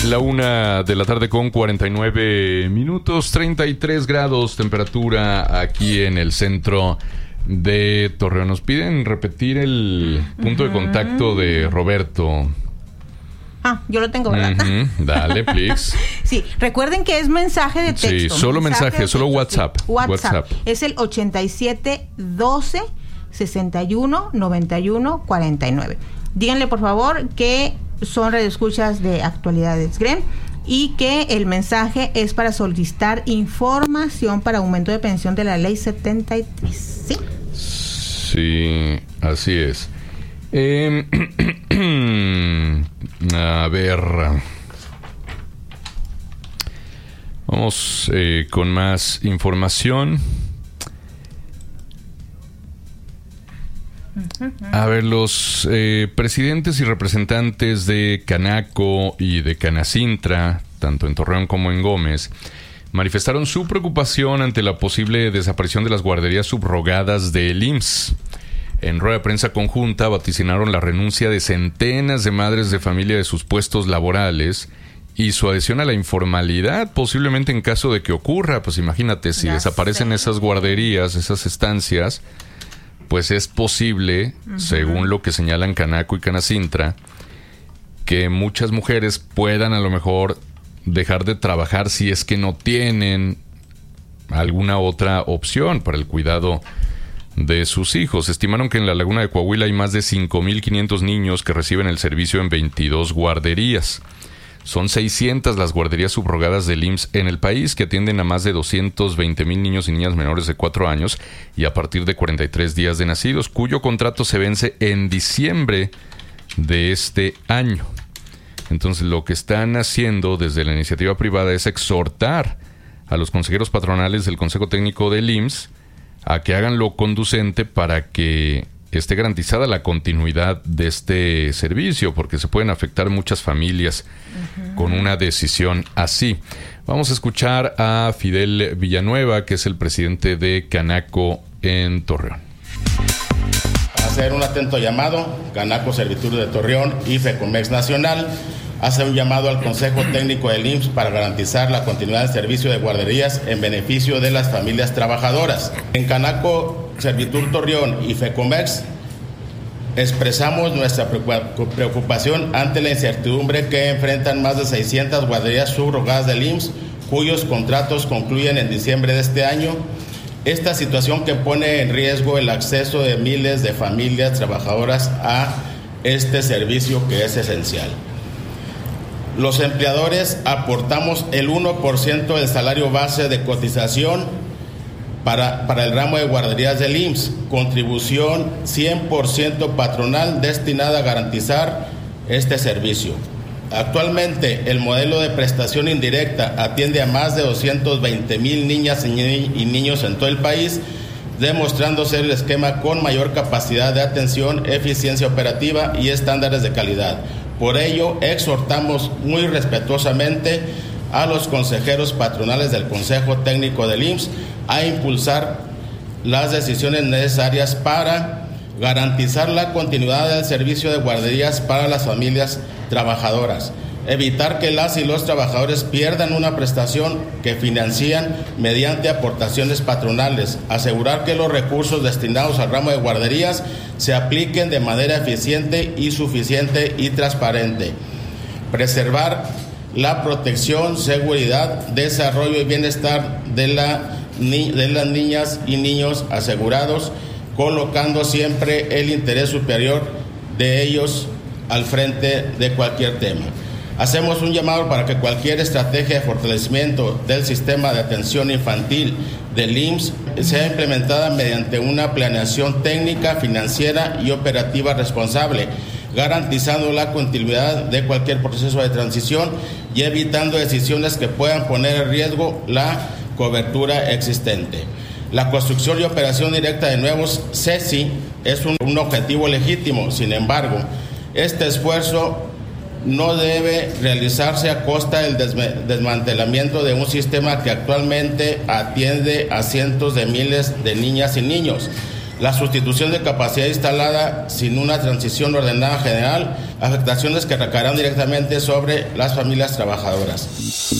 La 1:49 p.m, 33 grados temperatura aquí en el centro de Torreón. Nos piden repetir el punto de contacto de Roberto. Yo lo tengo, ¿verdad? Dale, please. Sí, recuerden que es mensaje de texto. Sí, solo mensaje, solo WhatsApp. Sí. WhatsApp. Es el 8712 61 91 49. Díganle, por favor, que son radioescuchas de Actualidades GREM y que el mensaje es para solicitar información para aumento de pensión de la Ley 73. ¿Sí? Sí, así es. A ver, vamos con más información. A ver, los presidentes y representantes de Canaco y de Canacintra, tanto en Torreón como en Gómez, manifestaron su preocupación ante la posible desaparición de las guarderías subrogadas del IMSS. En rueda de prensa conjunta vaticinaron la renuncia de centenas de madres de familia de sus puestos laborales y su adhesión a la informalidad, posiblemente en caso de que ocurra. Pues imagínate, si desaparecen esas guarderías, esas estancias, pues es posible, según lo que señalan Canaco y Canacintra, que muchas mujeres puedan a lo mejor dejar de trabajar si es que no tienen alguna otra opción para el cuidado de sus hijos. Estimaron que en la Laguna de Coahuila hay más de 5,500 niños que reciben el servicio en 22 guarderías. Son 600 las guarderías subrogadas del IMSS en el país, que atienden a más de 220,000 niños y niñas menores de 4 años y a partir de 43 días de nacidos, cuyo contrato se vence en diciembre de este año. Entonces, lo que están haciendo desde la iniciativa privada es exhortar a los consejeros patronales del Consejo Técnico del IMSS a que hagan lo conducente para que esté garantizada la continuidad de este servicio, porque se pueden afectar muchas familias con una decisión así. Vamos a escuchar a Fidel Villanueva, que es el presidente de Canaco en Torreón. Hacer un atento llamado, Canaco Servitur de Torreón y FECOMEX Nacional hace un llamado al Consejo Técnico del IMSS para garantizar la continuidad del servicio de guarderías en beneficio de las familias trabajadoras. En Canaco Servitur Torreón y FECOMEX expresamos nuestra preocupación ante la incertidumbre que enfrentan más de 600 guarderías subrogadas del IMSS, cuyos contratos concluyen en diciembre de este año. Esta situación que pone en riesgo el acceso de miles de familias trabajadoras a este servicio que es esencial. Los empleadores aportamos el 1% del salario base de cotización para el ramo de guarderías del IMSS, contribución 100% patronal destinada a garantizar este servicio. Actualmente, el modelo de prestación indirecta atiende a más de 220,000 niñas y niños en todo el país, demostrando ser el esquema con mayor capacidad de atención, eficiencia operativa y estándares de calidad. Por ello, exhortamos muy respetuosamente a los consejeros patronales del Consejo Técnico del IMSS a impulsar las decisiones necesarias para garantizar la continuidad del servicio de guarderías para las familias trabajadoras, evitar que las y los trabajadores pierdan una prestación que financian mediante aportaciones patronales, asegurar que los recursos destinados al ramo de guarderías se apliquen de manera eficiente y suficiente y transparente, preservar la protección, seguridad, desarrollo y bienestar de las niñas y niños asegurados, colocando siempre el interés superior de ellos al frente de cualquier tema. Hacemos un llamado para que cualquier estrategia de fortalecimiento del sistema de atención infantil del IMSS sea implementada mediante una planeación técnica, financiera y operativa responsable, garantizando la continuidad de cualquier proceso de transición y evitando decisiones que puedan poner en riesgo la cobertura existente. La construcción y operación directa de nuevos CESI es un objetivo legítimo. Sin embargo, este esfuerzo no debe realizarse a costa del desmantelamiento de un sistema que actualmente atiende a cientos de miles de niñas y niños. la sustitución de capacidad instalada sin una transición ordenada general, afectaciones que recaerán directamente sobre las familias trabajadoras.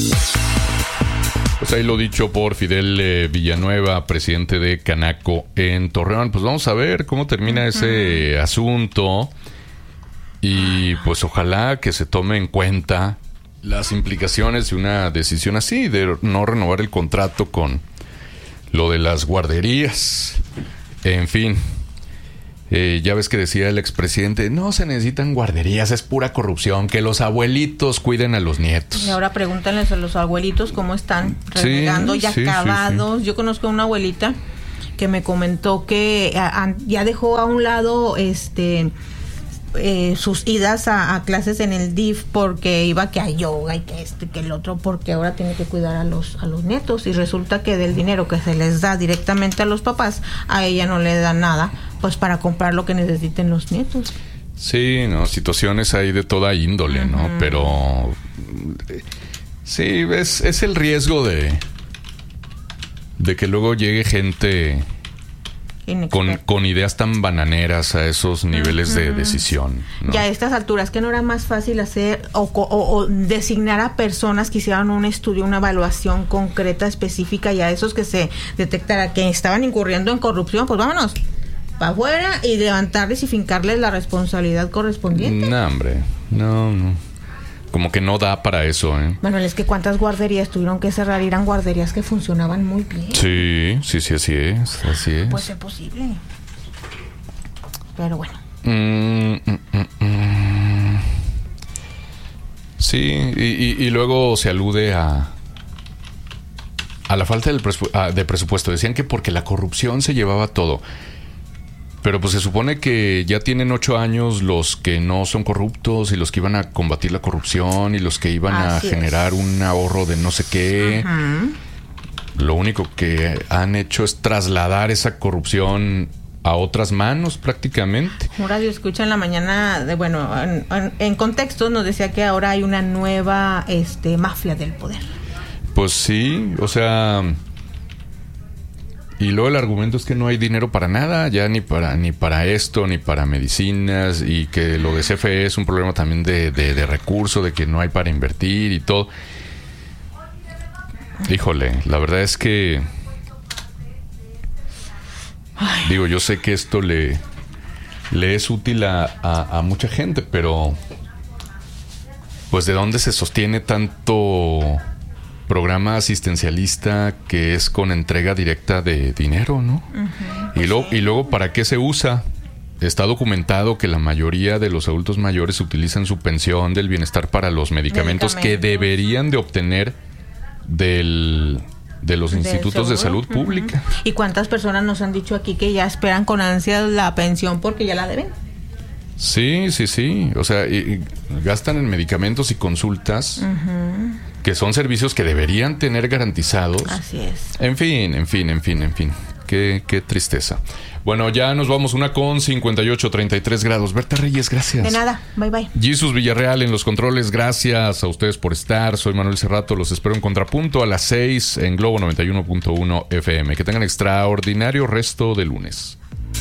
Pues ahí lo dicho por Fidel Villanueva, presidente de Canaco en Torreón. Pues vamos a ver cómo termina ese asunto y pues ojalá que se tome en cuenta las implicaciones de una decisión así, de no renovar el contrato con lo de las guarderías. En fin, ya ves que decía el expresidente, no se necesitan guarderías, es pura corrupción, que los abuelitos cuiden a los nietos. Y ahora pregúntenles a los abuelitos cómo están, renegando, ya acabados. Sí. Yo conozco a una abuelita que me comentó que ya dejó a un lado sus idas a clases en el DIF porque iba que a yoga y que que el otro, porque ahora tiene que cuidar a los nietos, y resulta que del dinero que se les da directamente a los papás, a ella no le dan nada pues para comprar lo que necesiten los nietos. Sí, no, situaciones ahí de toda índole, ¿no? Pero sí, es el riesgo de que luego llegue gente con ideas tan bananeras a esos niveles de decisión, ¿no? Ya a estas alturas, que no era más fácil hacer o designar a personas que hicieran un estudio, una evaluación concreta, específica, y a esos que se detectara que estaban incurriendo en corrupción, pues vámonos para afuera y levantarles y fincarles la responsabilidad correspondiente. No, hombre, no. Como que no da para eso, ¿eh? Bueno, es que cuántas guarderías tuvieron que cerrar, eran guarderías que funcionaban muy bien. Sí, así es. Pues es posible. Pero bueno. Sí, y luego se alude a la falta de presupuesto. Decían que porque la corrupción se llevaba todo. Pero pues se supone que ya tienen 8 años los que no son corruptos y los que iban a combatir la corrupción y los que iban a generar un ahorro de no sé qué. Lo único que han hecho es trasladar esa corrupción a otras manos prácticamente. Un radio escucha en la mañana, en contexto nos decía que ahora hay una nueva mafia del poder. Pues sí, o sea... Y luego el argumento es que no hay dinero para nada, ya ni para esto, ni para medicinas, y que lo de CFE es un problema también de recursos, de que no hay para invertir y todo. Híjole, la verdad es que... Digo, yo sé que esto le es útil a mucha gente, pero... Pues ¿de dónde se sostiene tanto programa asistencialista que es con entrega directa de dinero, ¿no? Y luego ¿para qué se usa? Está documentado que la mayoría de los adultos mayores utilizan su pensión del bienestar para los medicamentos que deberían de obtener de los institutos de salud pública. ¿Y cuántas personas nos han dicho aquí que ya esperan con ansias la pensión porque ya la deben? Sí. O sea, y gastan en medicamentos y consultas que son servicios que deberían tener garantizados. Así es. En fin. Qué tristeza. Bueno, ya nos vamos, 1:58, 33 grados. Berta Reyes, gracias. De nada, bye. Jesús Villarreal en los controles, gracias a ustedes por estar. Soy Manuel Cerrato, los espero en Contrapunto a las 6 en Globo 91.1 FM. Que tengan extraordinario resto de lunes.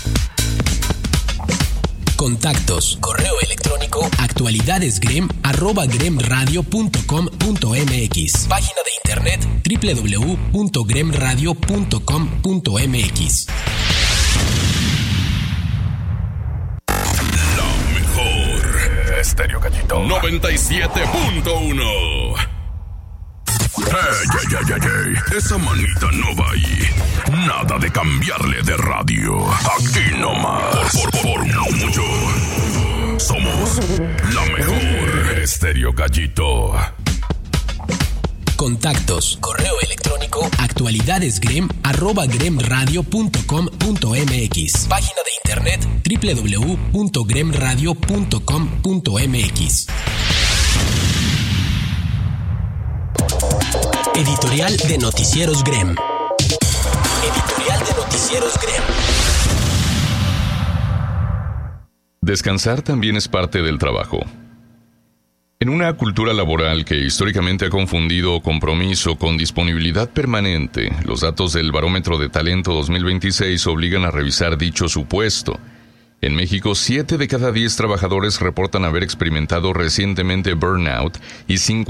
Contactos, correo electrónico, actualidadesgrem@gremradio.com.mx. Página de internet www.gremradio.com.mx. La mejor Estéreo Gallito 97.1. Ey, esa manita no va ahí. Nada de cambiarle de radio. Aquí nomás. Por mucho. Somos la mejor Estéreo Gallito. Contactos, correo electrónico, actualidadesgrem@gremradio.com.mx. Página de internet www.gremradio.com.mx. Editorial de Noticieros Grem. Descansar también es parte del trabajo. En una cultura laboral que históricamente ha confundido compromiso con disponibilidad permanente, los datos del Barómetro de Talento 2026 obligan a revisar dicho supuesto. En México, 7 de cada 10 trabajadores reportan haber experimentado recientemente burnout y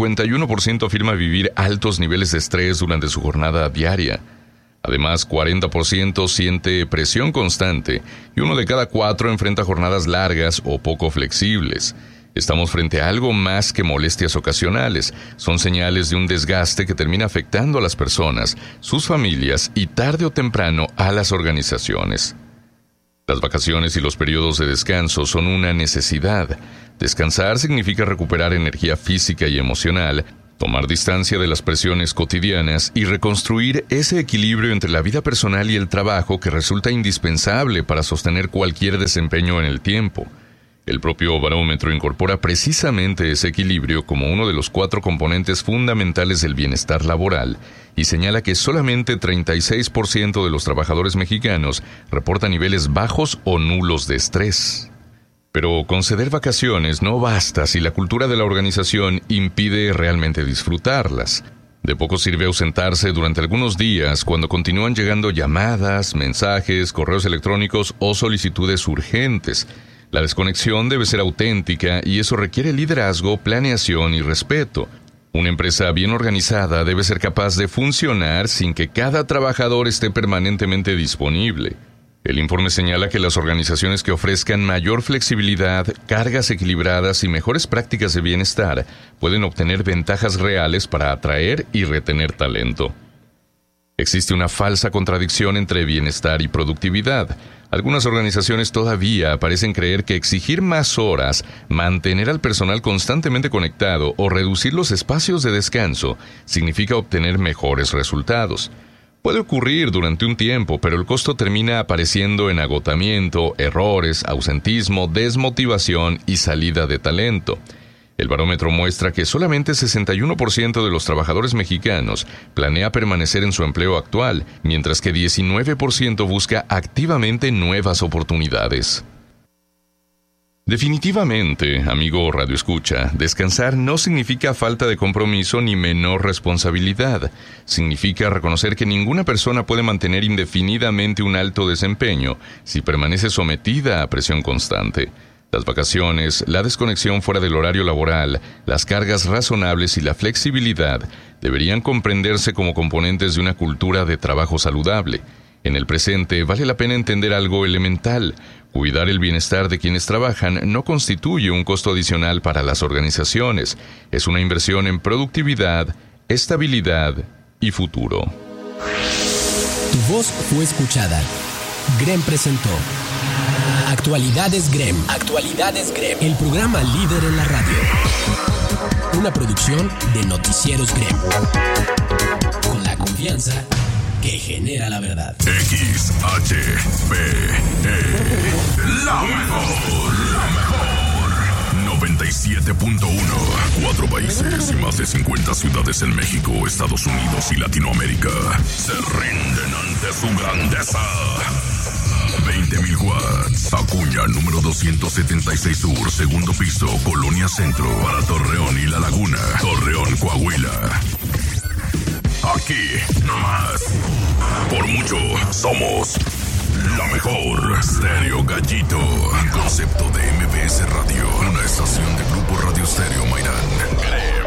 51% afirma vivir altos niveles de estrés durante su jornada diaria. Además, 40% siente presión constante y 1 de cada 4 enfrenta jornadas largas o poco flexibles. Estamos frente a algo más que molestias ocasionales. Son señales de un desgaste que termina afectando a las personas, sus familias y tarde o temprano a las organizaciones. Las vacaciones y los periodos de descanso son una necesidad. Descansar significa recuperar energía física y emocional, tomar distancia de las presiones cotidianas y reconstruir ese equilibrio entre la vida personal y el trabajo que resulta indispensable para sostener cualquier desempeño en el tiempo. El propio barómetro incorpora precisamente ese equilibrio como uno de los 4 componentes fundamentales del bienestar laboral y señala que solamente 36% de los trabajadores mexicanos reportan niveles bajos o nulos de estrés. Pero conceder vacaciones no basta si la cultura de la organización impide realmente disfrutarlas. De poco sirve ausentarse durante algunos días cuando continúan llegando llamadas, mensajes, correos electrónicos o solicitudes urgentes. La desconexión debe ser auténtica y eso requiere liderazgo, planeación y respeto. Una empresa bien organizada debe ser capaz de funcionar sin que cada trabajador esté permanentemente disponible. El informe señala que las organizaciones que ofrezcan mayor flexibilidad, cargas equilibradas y mejores prácticas de bienestar pueden obtener ventajas reales para atraer y retener talento. Existe una falsa contradicción entre bienestar y productividad. Algunas organizaciones todavía parecen creer que exigir más horas, mantener al personal constantemente conectado o reducir los espacios de descanso significa obtener mejores resultados. Puede ocurrir durante un tiempo, pero el costo termina apareciendo en agotamiento, errores, ausentismo, desmotivación y salida de talento. El barómetro muestra que solamente 61% de los trabajadores mexicanos planea permanecer en su empleo actual, mientras que 19% busca activamente nuevas oportunidades. Definitivamente, amigo radioescucha, descansar no significa falta de compromiso ni menor responsabilidad. Significa reconocer que ninguna persona puede mantener indefinidamente un alto desempeño si permanece sometida a presión constante. Las vacaciones, la desconexión fuera del horario laboral, las cargas razonables y la flexibilidad deberían comprenderse como componentes de una cultura de trabajo saludable. En el presente vale la pena entender algo elemental. Cuidar el bienestar de quienes trabajan no constituye un costo adicional para las organizaciones. Es una inversión en productividad, estabilidad y futuro. Tu voz fue escuchada. GREM presentó Actualidades GREM. Actualidades GREM. El programa líder en la radio. Una producción de Noticieros GREM. Con la confianza que genera la verdad. XHPE. La mejor. 97.1. 4 países y más de 50 ciudades en México, Estados Unidos y Latinoamérica se rinden ante su grandeza. 20.000 watts. Acuña, número 276 Sur, segundo piso, Colonia Centro, para Torreón y La Laguna, Torreón, Coahuila. Aquí, nomás. Por mucho, somos la mejor. Stereo Gallito. Un concepto de MBS Radio. Una estación de Grupo Radio Stereo Mairán.